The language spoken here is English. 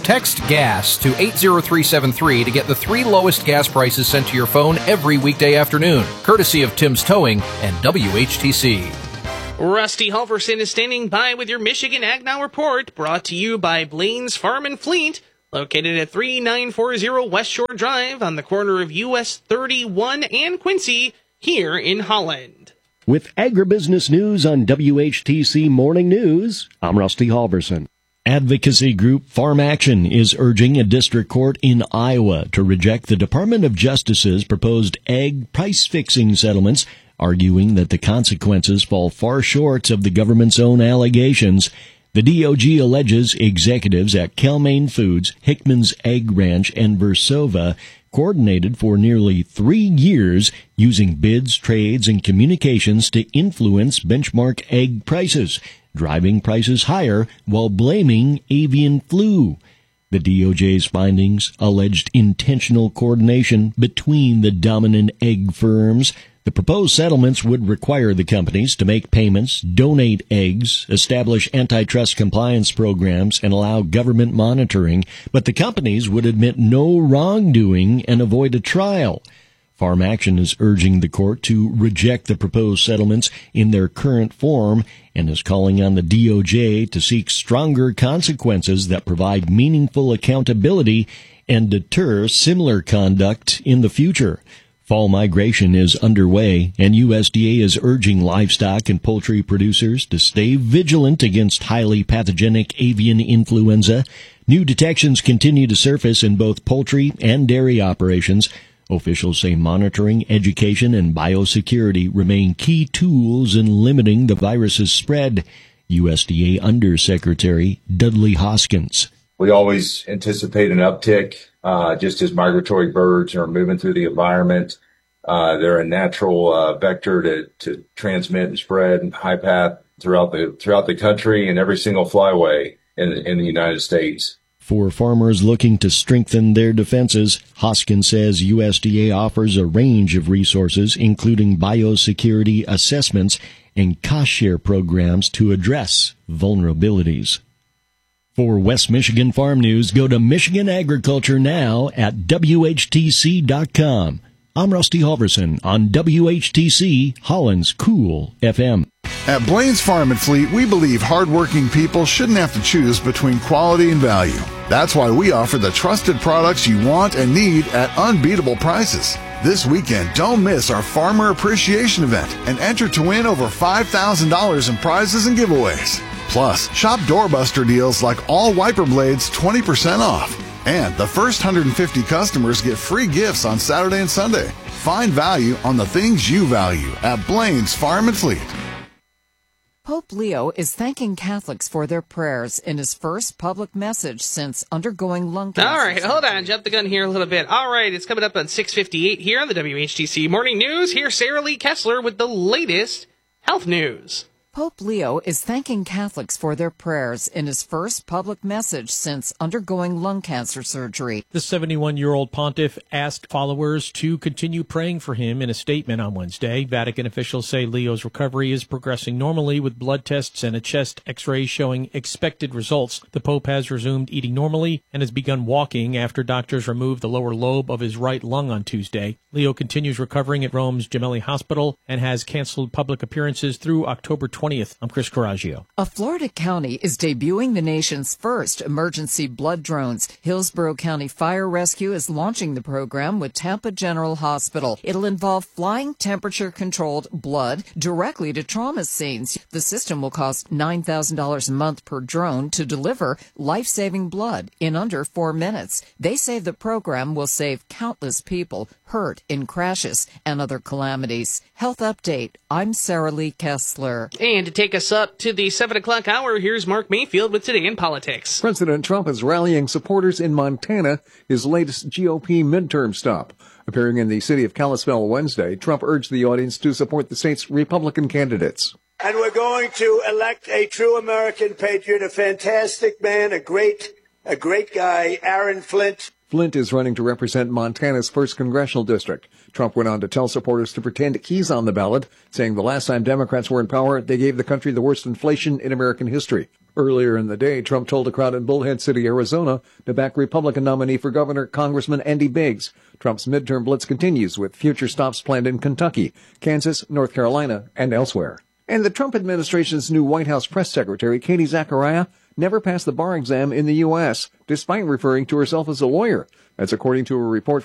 Text GAS to 80373 to get the 3 lowest gas prices sent to your phone every weekday afternoon, courtesy of Tim's Towing and WHTC. Rusty Halverson is standing by with your Michigan Ag Now report, brought to you by Blaine's Farm and Fleet, located at 3940 West Shore Drive on the corner of US 31 and Quincy, here in Holland. With agribusiness news on WHTC Morning News, I'm Rusty Halverson. Advocacy group Farm Action is urging a district court in Iowa to reject the Department of Justice's proposed egg price-fixing settlements, arguing that the consequences fall far short of the government's own allegations. The DOJ alleges executives at Cal-Maine Foods, Hickman's Egg Ranch, and Versova coordinated for nearly 3 years using bids, trades, and communications to influence benchmark egg prices, driving prices higher while blaming avian flu. The DOJ's findings alleged intentional coordination between the dominant egg firms. The proposed settlements would require the companies to make payments, donate eggs, establish antitrust compliance programs, and allow government monitoring, but the companies would admit no wrongdoing and avoid a trial. Farm Action is urging the court to reject the proposed settlements in their current form and is calling on the DOJ to seek stronger consequences that provide meaningful accountability and deter similar conduct in the future. Fall migration is underway, and USDA is urging livestock and poultry producers to stay vigilant against highly pathogenic avian influenza. New detections continue to surface in both poultry and dairy operations. Officials say monitoring, education, and biosecurity remain key tools in limiting the virus's spread. USDA Undersecretary Dudley Hoskins. We always anticipate an uptick, just as migratory birds are moving through the environment. They're a natural vector to transmit and spread high path throughout the country and every single flyway in the United States. For farmers looking to strengthen their defenses, Hoskins says USDA offers a range of resources, including biosecurity assessments and cost-share programs to address vulnerabilities. For West Michigan Farm News, go to Michigan Agriculture Now at WHTC.com. I'm Rusty Halverson on WHTC, Holland's Cool FM. At Blaine's Farm and Fleet, we believe hardworking people shouldn't have to choose between quality and value. That's why we offer the trusted products you want and need at unbeatable prices. This weekend, don't miss our Farmer Appreciation Event and enter to win over $5,000 in prizes and giveaways. Plus, shop doorbuster deals like all wiper blades 20% off. And the first 150 customers get free gifts on Saturday and Sunday. Find value on the things you value at Blaine's Farm and Fleet. Pope Leo is thanking Catholics for their prayers in his first public message since undergoing lung cancer. All right, hold on. Jump the gun here a little bit. All right, it's coming up on 6:58 here on the WHTC Morning News. Here's Sarah Lee Kessler with the latest health news. Pope Leo is thanking Catholics for their prayers in his first public message since undergoing lung cancer surgery. The 71-year-old pontiff asked followers to continue praying for him in a statement on Wednesday. Vatican officials say Leo's recovery is progressing normally with blood tests and a chest x-ray showing expected results. The Pope has resumed eating normally and has begun walking after doctors removed the lower lobe of his right lung on Tuesday. Leo continues recovering at Rome's Gemelli Hospital and has canceled public appearances through October 20th. I'm Chris Coraggio. A Florida county is debuting the nation's first emergency blood drones. Hillsborough County Fire Rescue is launching the program with Tampa General Hospital. It'll involve flying temperature-controlled blood directly to trauma scenes. The system will cost $9,000 a month per drone to deliver life-saving blood in under 4 minutes. They say the program will save countless people hurt in crashes and other calamities. Health Update. I'm Sarah Lee Kessler. And to take us up to the 7 o'clock hour, here's Mark Mayfield with Today in Politics. President Trump is rallying supporters in Montana, his latest GOP midterm stop. Appearing in the city of Kalispell Wednesday, Trump urged the audience to support the state's Republican candidates. And we're going to elect a true American patriot, a fantastic man, a great guy, Aaron Flint. Flint is running to represent Montana's 1st congressional district. Trump went on to tell supporters to pretend he's on the ballot, saying the last time Democrats were in power, they gave the country the worst inflation in American history. Earlier in the day, Trump told a crowd in Bullhead City, Arizona, to back Republican nominee for governor, Congressman Andy Biggs. Trump's midterm blitz continues with future stops planned in Kentucky, Kansas, North Carolina, and elsewhere. And the Trump administration's new White House press secretary, Katie Zachariah, never passed the bar exam in the U.S., despite referring to herself as a lawyer. That's according to a report